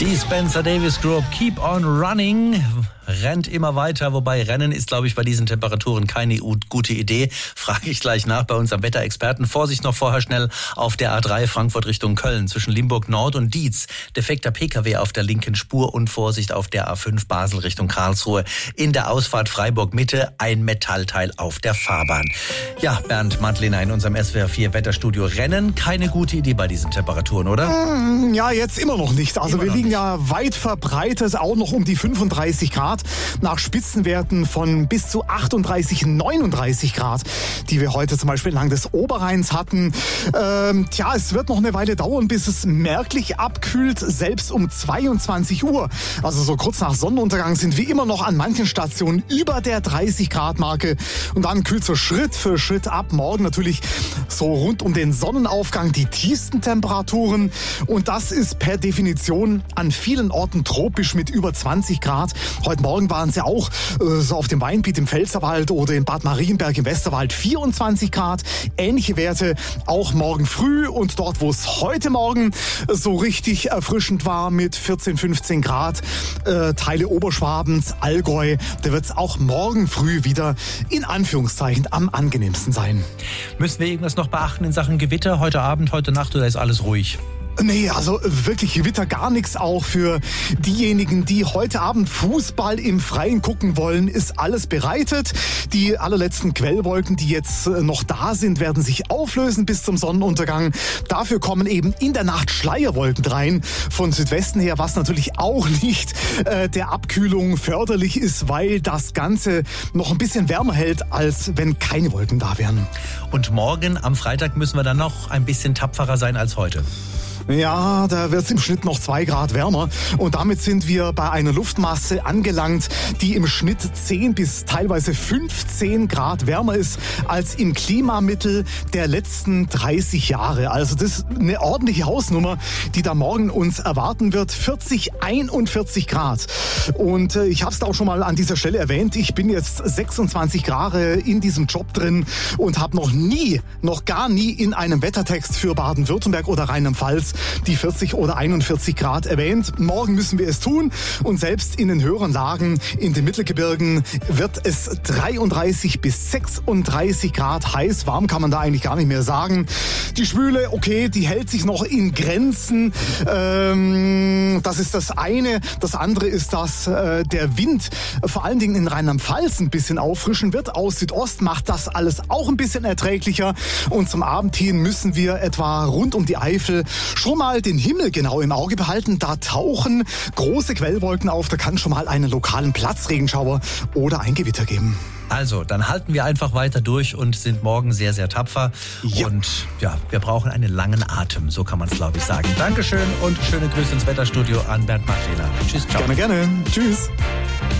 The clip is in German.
Die Spencer Davis Group, Keep on Running, rennt immer weiter. Wobei Rennen ist, glaube ich, bei diesen Temperaturen keine gute Idee. Frage ich gleich nach bei unserem Wetterexperten. Vorsicht noch vorher schnell auf der A3 Frankfurt Richtung Köln zwischen Limburg Nord und Dietz. Defekter PKW auf der linken Spur und Vorsicht auf der A5 Basel Richtung Karlsruhe. In der Ausfahrt Freiburg Mitte ein Metallteil auf der Fahrbahn. Ja, Bernd Madlener in unserem SWR 4 Wetterstudio. Rennen keine gute Idee bei diesen Temperaturen, oder? Ja, jetzt immer noch nicht. Also immer wir liegen nicht. ja weit verbreitet, auch noch um die 35 Grad. Nach Spitzenwerten von bis zu 38, 39 Grad, die wir heute zum Beispiel entlang des Oberrheins hatten. Es wird noch eine Weile dauern, bis es merklich abkühlt, selbst um 22 Uhr. Also so kurz nach Sonnenuntergang sind wir immer noch an manchen Stationen über der 30 Grad Marke. Und dann kühlt so Schritt für Schritt ab. Morgen natürlich so rund um den Sonnenaufgang die tiefsten Temperaturen. Und das ist per Definition an vielen Orten tropisch mit über 20 Grad. Heute Morgen waren es ja auch so auf dem Weinbiet im Pfälzerwald oder in Bad Marienberg im Westerwald 24 Grad. Ähnliche Werte auch morgen früh und dort, wo es heute Morgen so richtig erfrischend war mit 14, 15 Grad, Teile Oberschwabens, Allgäu, da wird es auch morgen früh wieder in Anführungszeichen am angenehmsten sein. Müssen wir irgendwas noch beachten in Sachen Gewitter heute Abend, heute Nacht oder ist alles ruhig? Nee, also wirklich Gewitter gar nichts. Auch für diejenigen, die heute Abend Fußball im Freien gucken wollen, ist alles bereitet. Die allerletzten Quellwolken, die jetzt noch da sind, werden sich auflösen bis zum Sonnenuntergang. Dafür kommen eben in der Nacht Schleierwolken rein von Südwesten her, was natürlich auch nicht der Abkühlung förderlich ist, weil das Ganze noch ein bisschen wärmer hält, als wenn keine Wolken da wären. Und morgen am Freitag müssen wir dann noch ein bisschen tapferer sein als heute. Ja, da wird es im Schnitt noch 2 Grad wärmer und damit sind wir bei einer Luftmasse angelangt, die im Schnitt 10 bis teilweise 15 Grad wärmer ist als im Klimamittel der letzten 30 Jahre. Also das ist eine ordentliche Hausnummer, die da morgen uns erwarten wird. 40, 41 Grad. Und ich habe es da auch schon mal an dieser Stelle erwähnt, ich bin jetzt 26 Jahre in diesem Job drin und habe noch gar nie in einem Wettertext für Baden-Württemberg oder Rheinland-Pfalz die 40 oder 41 Grad erwähnt. Morgen müssen wir es tun und selbst in den höheren Lagen in den Mittelgebirgen wird es 33 bis 36 Grad heiß. Warm kann man da eigentlich gar nicht mehr sagen. Die Schwüle, okay, die hält sich noch in Grenzen. Das ist das eine. Das andere ist, dass der Wind vor allen Dingen in Rheinland-Pfalz ein bisschen auffrischen wird. Aus Südost macht das alles auch ein bisschen erträglicher. Und zum Abend hin müssen wir etwa rund um die Eifel schon mal den Himmel genau im Auge behalten. Da tauchen große Quellwolken auf. Da kann schon mal einen lokalen Platzregenschauer oder ein Gewitter geben. Also, dann halten wir einfach weiter durch und sind morgen sehr, sehr tapfer. Ja. Und ja, wir brauchen einen langen Atem, so kann man es, glaube ich, sagen. Dankeschön und schöne Grüße ins Wetterstudio an Bernd Madlener. Tschüss, ciao. Gerne, gerne. Tschüss.